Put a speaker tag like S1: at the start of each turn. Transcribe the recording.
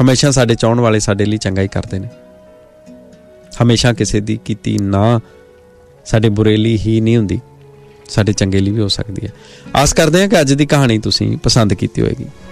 S1: ਹਮੇਸ਼ਾ ਸਾਡੇ ਚਾਹੁਣ ਵਾਲੇ ਸਾਡੇ ਲਈ ਚੰਗਾ ਹੀ ਕਰਦੇ ਨੇ। ਹਮੇਸ਼ਾ ਕਿਸੇ ਦੀ ਕੀਤੀ ਨਾ ਸਾਡੇ ਬੁਰੇ ਲਈ ਹੀ ਨਹੀਂ ਹੁੰਦੀ, ਸਾਡੇ ਚੰਗੇ ਲਈ ਵੀ ਹੋ ਸਕਦੀ ਹੈ। ਆਸ ਕਰਦੇ ਹਾਂ ਕਿ ਅੱਜ ਦੀ ਕਹਾਣੀ ਤੁਸੀਂ ਪਸੰਦ ਕੀਤੀ ਹੋਏਗੀ।